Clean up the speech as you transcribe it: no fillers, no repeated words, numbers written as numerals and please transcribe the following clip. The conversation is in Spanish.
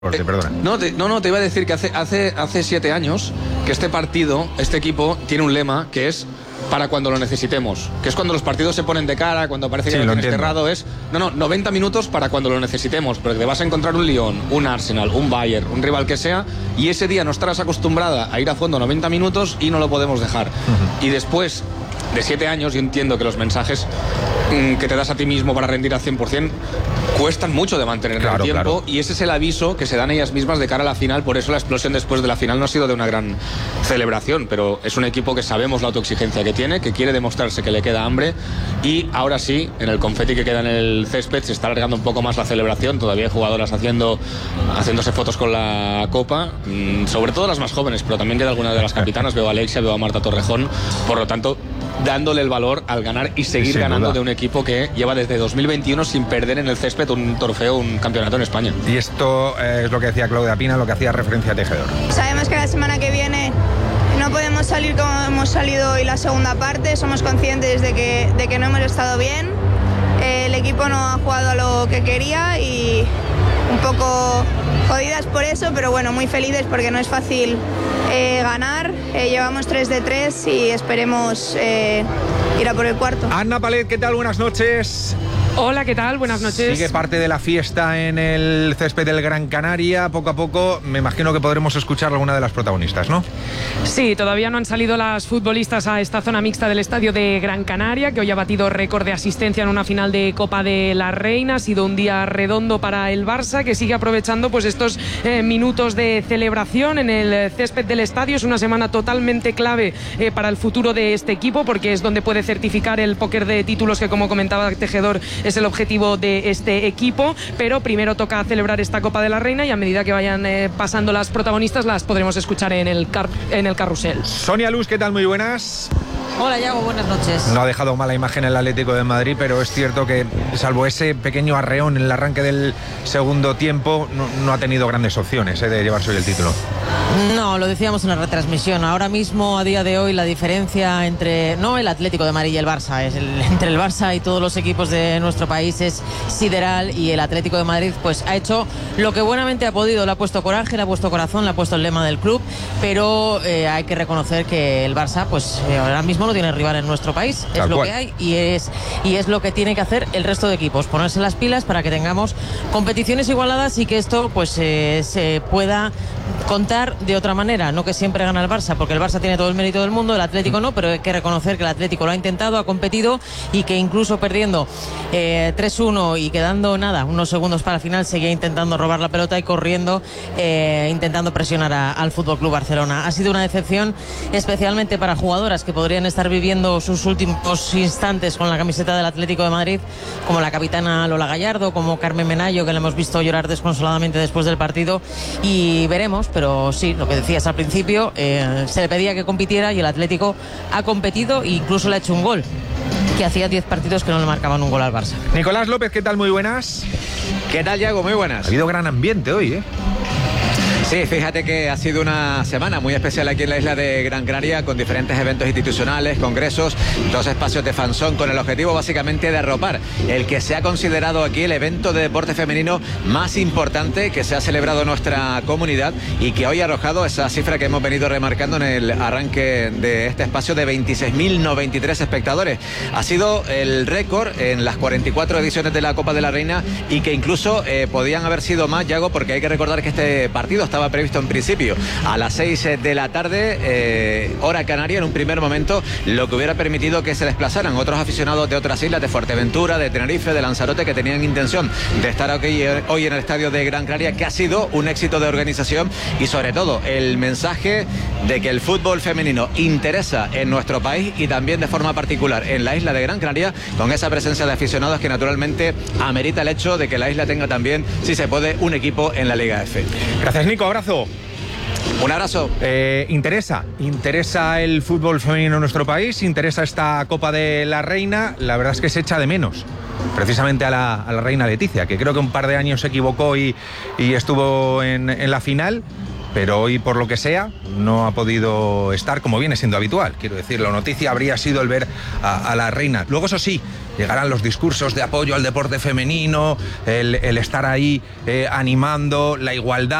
Perdona. Te iba a decir que hace 7 años que este partido, este equipo, tiene un lema que es para cuando lo necesitemos, que es cuando los partidos se ponen de cara, cuando parece que lo tienes cerrado, es 90 minutos para cuando lo necesitemos, porque te vas a encontrar un Lyon, un Arsenal, un Bayern, un rival que sea, y ese día no estarás acostumbrada a ir a fondo 90 minutos y no lo podemos dejar. Y después de 7 años, yo entiendo que los mensajes que te das a ti mismo para rendir al 100% cuestan mucho de mantener en el tiempo, y ese es el aviso que se dan ellas mismas de cara a la final. Por eso la explosión después de la final no ha sido de una gran celebración, pero es un equipo que sabemos la autoexigencia que tiene, que quiere demostrarse que le queda hambre, y ahora sí, en el confeti que queda en el césped se está alargando un poco más la celebración. Todavía hay jugadoras haciéndose fotos con la copa, sobre todo las más jóvenes, pero también queda alguna de las capitanas. Veo a Alexia, veo a Marta Torrejón, por lo tanto dándole el valor al ganar y seguir ganando de un equipo que lleva desde 2021 sin perder en el césped un trofeo, un campeonato en España. Y esto es lo que decía Claudia Pina, lo que hacía referencia a Tejedor. Sabemos que la semana que viene no podemos salir como hemos salido hoy la segunda parte, somos conscientes de que no hemos estado bien, el equipo no ha jugado a lo que quería y un poco jodidas por eso, pero bueno, muy felices porque no es fácil ganar. Llevamos 3 de 3 y esperemos ir a por el cuarto. Anna Palet, ¿qué tal? Buenas noches. Hola, ¿qué tal? Buenas noches. Sigue parte de la fiesta en el césped del Gran Canaria. Poco a poco, me imagino que podremos escuchar a alguna de las protagonistas, ¿no? Sí, todavía no han salido las futbolistas a esta zona mixta del estadio de Gran Canaria, que hoy ha batido récord de asistencia en una final de Copa de la Reina. Ha sido un día redondo para el Barça, que sigue aprovechando pues estos minutos de celebración en el césped del estadio. Es una semana totalmente clave para el futuro de este equipo, porque es donde puede certificar el póker de títulos que, como comentaba Tejedor, es el objetivo de este equipo. Pero primero toca celebrar esta Copa de la Reina, y a medida que vayan pasando las protagonistas las podremos escuchar en el carrusel. Sonia Luz, ¿qué tal? Muy buenas. Hola, Yago, buenas noches. No ha dejado mala imagen el Atlético de Madrid, pero es cierto que, salvo ese pequeño arreón en el arranque del segundo tiempo, no ha tenido grandes opciones de llevarse hoy el título. No, lo decíamos en la retransmisión. Ahora mismo, a día de hoy, la diferencia entre no el Atlético de Madrid y el Barça, entre el Barça y todos los equipos de nuestro país es sideral, y el Atlético de Madrid pues ha hecho lo que buenamente ha podido. Le ha puesto coraje, le ha puesto corazón, le ha puesto el lema del club, pero hay que reconocer que el Barça pues ahora mismo no tiene rival en nuestro país. Es lo que hay, y es lo que tiene que hacer el resto de equipos, ponerse las pilas para que tengamos competiciones igualadas y que esto pues se pueda contar de otra manera, no que siempre gana el Barça, porque el Barça tiene todo el mérito del mundo, el Atlético no, pero hay que reconocer que el Atlético lo ha intentado, ha competido, y que incluso perdiendo 3-1 y quedando unos segundos para el final, seguía intentando robar la pelota y corriendo, intentando presionar al FC Barcelona. Ha sido una decepción, especialmente para jugadoras que podrían estar viviendo sus últimos instantes con la camiseta del Atlético de Madrid, como la capitana Lola Gallardo, como Carmen Menayo, que le hemos visto llorar desconsoladamente después del partido, y veremos. Pero sí, lo que decías al principio, se le pedía que compitiera y el Atlético ha competido e incluso le ha hecho un gol, que hacía 10 partidos que no le marcaban un gol al Barça. Nicolás López, ¿qué tal? Muy buenas. ¿Qué tal, Yago? Muy buenas. Ha habido gran ambiente hoy, ¿eh? Sí, fíjate que ha sido una semana muy especial aquí en la isla de Gran Canaria, con diferentes eventos institucionales, congresos, 2 espacios de fanzón, con el objetivo básicamente de arropar el que se ha considerado aquí el evento de deporte femenino más importante que se ha celebrado en nuestra comunidad, y que hoy ha arrojado esa cifra que hemos venido remarcando en el arranque de este espacio de 26.093 espectadores. Ha sido el récord en las 44 ediciones de la Copa de la Reina, y que incluso podían haber sido más, Yago, porque hay que recordar que este partido estaba previsto en principio a las 6 de la tarde, hora canaria, en un primer momento, lo que hubiera permitido que se desplazaran otros aficionados de otras islas, de Fuerteventura, de Tenerife, de Lanzarote, que tenían intención de estar aquí hoy en el estadio de Gran Canaria, que ha sido un éxito de organización, y sobre todo el mensaje de que el fútbol femenino interesa en nuestro país, y también de forma particular en la isla de Gran Canaria, con esa presencia de aficionados que naturalmente amerita el hecho de que la isla tenga también, si se puede, un equipo en la Liga F. Gracias, Nico. Abrazo. Un abrazo. Interesa el fútbol femenino en nuestro país, interesa esta Copa de la Reina. La verdad es que se echa de menos precisamente a la reina Leticia, que creo que un par de años se equivocó y estuvo en la final. pero hoy, por lo que sea, no ha podido estar como viene siendo habitual. Quiero decir, la noticia habría sido el ver a la reina. Luego, eso sí, llegarán los discursos de apoyo al deporte femenino, el estar ahí animando, la igualdad.